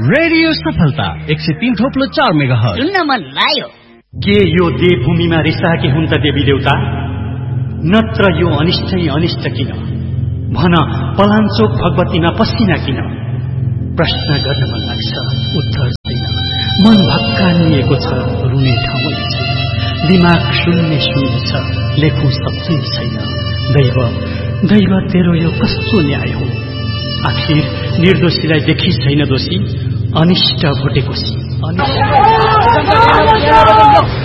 Radio सफलता 103.4 megahertz सुन्न मन लाग्यो। के यो देवभूमिमा रिसाएकी हुन् त देवी देवता? नत्र यो अनिष्टै अनिष्ट किन? भन पलाञ्चोक भगवतीमा पसिना किन? प्रश्न गर्न मन लाग्छ, उत्तर छैन। मन भक्कानिएको छ, रुने ठाउँै छैन। दिमाग शून्य शून्य छ, लेख्नु सक्दै छैन। दैव तेरो यो कस्तो न्याय हो? आखिर निर्दोषीलाई देखि छैन दोषी, अनिष्ट भोटेकोसी।